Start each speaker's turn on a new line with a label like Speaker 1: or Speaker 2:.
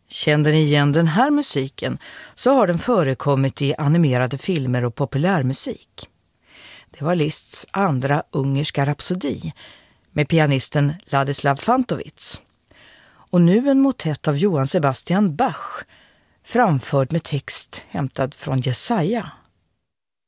Speaker 1: Kände ni igen den här musiken så har den förekommit i animerade filmer och populärmusik. Det var Liszts andra ungerska rapsodi med pianisten Ladislav Fantovits. Och nu en motett av Johann Sebastian Bach, framförd med text hämtad från Jesaja.